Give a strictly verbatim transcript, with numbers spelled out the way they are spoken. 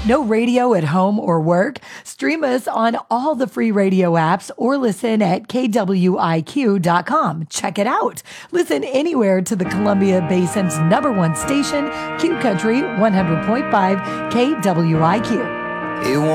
No radio at home or work? Stream us on all the free radio apps or listen at K W I Q dot com. Check it out. Listen anywhere to the Columbia Basin's number one station, Q Country one hundred point five K W I Q. It won't